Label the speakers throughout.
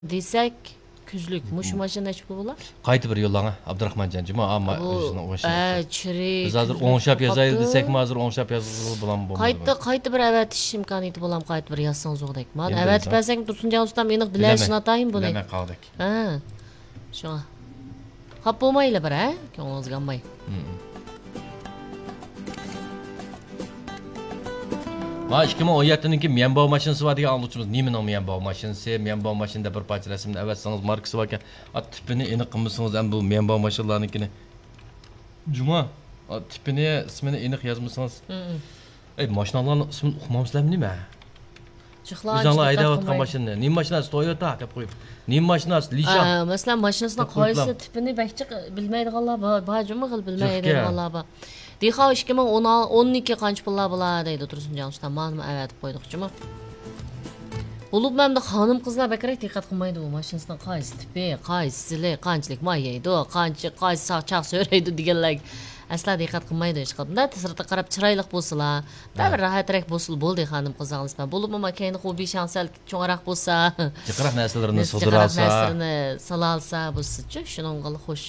Speaker 1: Desak, kuzlik mush mashina nech pul bo'lar?
Speaker 2: Qayta bir yo'llanga Abdurahmonjon juma amma o'zini o'sha.
Speaker 1: Chirik.
Speaker 2: Biz hozir o'ngshab yozaylik desakmi, hozir o'ngshab yozib bilan bo'lmaydi.
Speaker 1: Qayta bir avatish imkoniyati bo'lam, qayta bir yozsangiz o'g'dak. Men avatib bersak, Tursunjon ustam aniq bilashini atayim buni.
Speaker 2: Bilmay qoldik.
Speaker 1: Ha. Shuna. Xap bo'lmayli bir, ha? Ko'nglingiz qolmay.
Speaker 2: Ma 2017-niki menbao mashinasi var degan angluvchimiz. Nimaning menbao mashinasi? Menbao mashinada bir parcha rasmni avatsangiz markasi bor ekan. Tipini aniq qilmasangiz ham bu menbao mashinalarnikini. Juma, tipini, ismini aniq yozmasangiz. Mashinalarning ismini uqmamsizlarmi nima? O'zinglar haydayotgan mashina. Nima mashinasi? Toyota deb qo'yib. Nima mashinasi? Lishan.
Speaker 1: Masalan, mashinasining qaysi tipini bakchi bilmaydiganlar bor, juma qilib bilmaydiganlar bor. Dixa 2012 qancha pullar bo'ladi deydi Tursunjon usta. Ma'lum avatib qo'ydiqchimi? Bo'lib menda xonim qizlar bakrak diqqat qilmaydi u mashinasining qaysi tipi, qaysi sili, qanchalik mayaydi, qaysi sochaq so'raydi deganlar asla diqqat qilmaydi hech qanday. Tasirda qarab chiroyli bo'lsalar, bir rahatroq bo'lsa bo'ldi xonim qizlarimiz bilan. Bo'lib makayni xobi shansal cho'ngroq bo'lsa,
Speaker 2: jiqroq narsalarni sig'dirolsa,
Speaker 1: narsalarni solalsa bo'lsa-chi, shuningga xo'sh.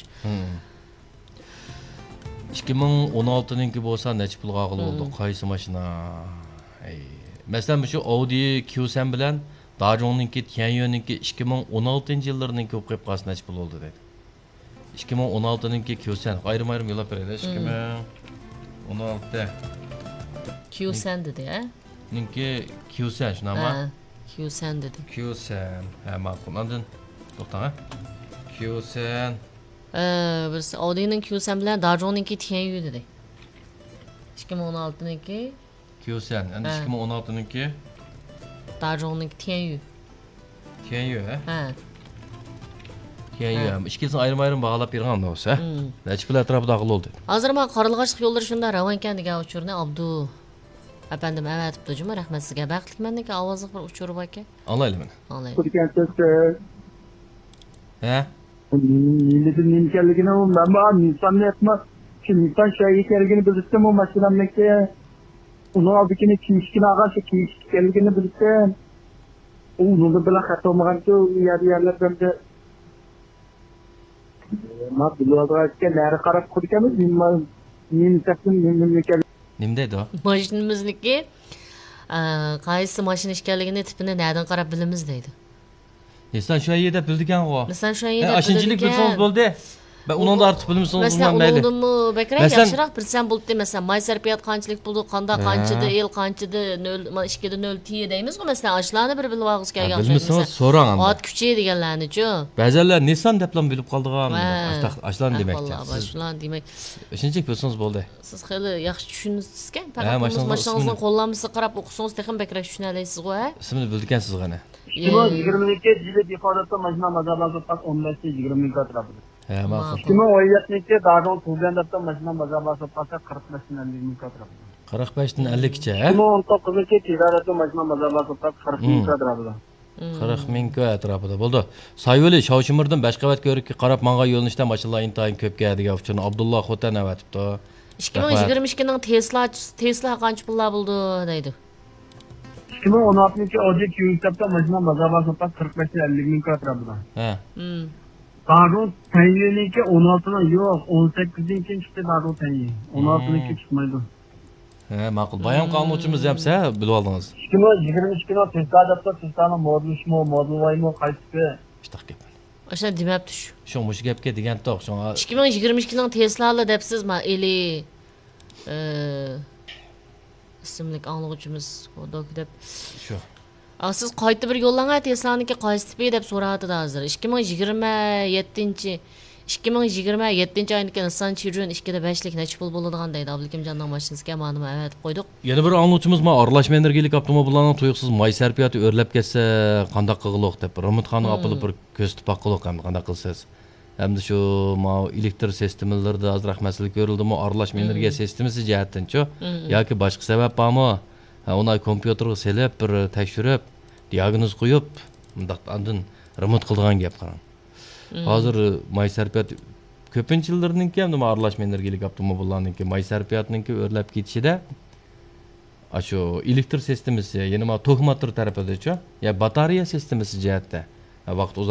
Speaker 2: 2016'ninki bo'lsa necha pulga oldi? Qaysi mashina? Masalan, shu Audi Q7 bilan Dajong'ninki, Tianyu'ninki 2016-yillarning ko'p qilib qolsa necha pul oldi dedi. 2016'ninki Q7 ayrim-ayrim yo'lab beradi. 2016
Speaker 1: Q7 dedi, ha?
Speaker 2: Ninki Q7 shunami?
Speaker 1: Q7 dedi.
Speaker 2: Q7. Ha, ma'qul. Ondan to'xtang. Q7
Speaker 1: biz Audi'nin Q7 bilan Dajong'ninki Tianyu dedi. 2016'ninki
Speaker 2: Q7, endi 2016'ninki
Speaker 1: Dajong'ninki Tianyu.
Speaker 2: Tianyu,
Speaker 1: ha?
Speaker 2: Tianyu ham ikkisini ayrim-ayrim bag'alab bergan bo'lsa, necha pul atrofida aql oldi.
Speaker 1: Hozir men Qoralg'ashliq yo'llar shunda Ravankan degan uchurni Abdu apandim avatibdi juma, rahmat sizga. Baxtlikmandiki ovozli bir uchur bor ekan.
Speaker 2: Olaylik mana.
Speaker 1: Olaylik.
Speaker 2: Ha?
Speaker 3: Nimkeligini ben bana Nisan'ı yapma. Şimdi Nisan şahit kelgini bilirsin o makinamdaki. Onu aldığını kişkin ağaçı kişkin kelgini bilirsin. Onu da bile katılmadan ki yerler bende. Ma biliyorduk nere karab kurdukemiz
Speaker 2: Nimdeydi o?
Speaker 1: Mashinamizniki qaysi mashina ekanligini tipini nereden qarab bilamiz deydi.
Speaker 2: Sen şu ayda bildigan o.
Speaker 1: Sen şu ayda
Speaker 2: bildigan. Bilseniz bo'ldi. Ben onun da artık bilmiyorsunuz
Speaker 1: bilmem
Speaker 2: belli.
Speaker 1: Mesela onu bekray yaxshiroq bilsam bo'ldi. Mesela may sarfiyat qanchalik bo'ldi, qanda qanchada el qanchada 0 ishkida 0 tiye deymiz. Mesela ashlarni bir bilib olg'iz kelgan.
Speaker 2: Bilmiyorsunuz so'rang anda.
Speaker 1: Ot kuchi deganlarni-chi.
Speaker 2: Ba'zilar Nissan deb ham bilib qoldigan. Ashlarni demakchi.
Speaker 1: Ashlarni demak.
Speaker 2: Shunchalik bilsangiz bo'ldi.
Speaker 1: Siz xeli yaxshi tushundingiz-ku. Faqat mashinangizni qo'llanmasiga qarab o'qisangiz texnik bekray tushuna olasiz-ku, ha?
Speaker 2: Ismini bilgansiz g'ana.
Speaker 3: 2022 jilet ifodasi majna mazabasi pas 15-20 atrofida.
Speaker 2: Ha, ma'qul.
Speaker 3: 2017 Dajong Tuzlandagi majna mazabasi pas 45-50 atrofida.
Speaker 2: 45dan 50gacha, ha?
Speaker 3: 2019 tijoratda majna mazabasi pas 40 atrofida.
Speaker 2: 40 ming atrofida bo'ldi. Sayvoli Shovchimirdan Bashqavat ko'rikka qarab manga yo'linishda mashinalar intayin ko'pga degan uchun Abdulloh Xotan avatibdi.
Speaker 1: 2022 ning Tesla qancha pullar bo'ldi deydi.
Speaker 3: 2016 Audi Q7'da majna mazabasi pas 45-50 atrofida.
Speaker 2: Ha.
Speaker 3: Dajong Tianyu'ninki 16'dan yo'q, 18'inki chiqdi Dajong Tianyu. 16'ninki chiqmaydi.
Speaker 2: Ha, ma'qul. Bayon qiluvchimiz hamsa bilib oldingiz.
Speaker 3: 2022 da Tesla'ning Model 3 Model Y qaysi?
Speaker 2: İşte gap.
Speaker 1: O'sha demabdi shu.
Speaker 2: Shu mush gapga degan to'q.
Speaker 1: 2022 ning Tesla'li debsizmi? Eli ismlik anglag'uchimiz Kodok deb.
Speaker 2: Shu.
Speaker 1: Siz qayta bir yo'llangan Tesla'niki qaysi tipi deb so'radi hozir. 2027 oyniki Nissan Chiron 2.5lik necha pul bo'ladigan deydi. Abdulkimjonning mashinasiga ma'lum avatib qo'ydik.
Speaker 2: Yana bir angluvchimiz ma aralashma energiyalik avtomobillarning tuyuqsiz may sarfiyati o'rlab ketsa qanday qilg'iloq deb Ramitxonning apili bir ko'z tupoq qilib qanday qilsiz. Hamda shu elektr sistemalarida azroq masala ko'rildimi? Aralashma energiya sistemasi jihatdan-chi yoki boshqa sabab bormi? Uni kompyuterga selib bir tekshirib, diagnoz qo'yib, bundoq andin remont qiladigan gap qarang. Hozir may sarfiyat ko'pincha yillarninki ham nima aralashma energiyalik avtomobillarninki may sarfiyatninki o'rlab ketishida shu elektr sistemasi, yana tok motor tarafida-chi, ya batareya sistemasi jihatda Vaqt